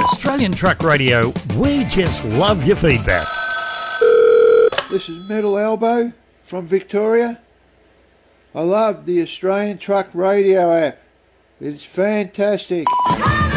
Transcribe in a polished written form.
Australian Truck Radio, we just love your feedback. This is Metal Elbow from Victoria. I love the Australian Truck Radio app. It's fantastic.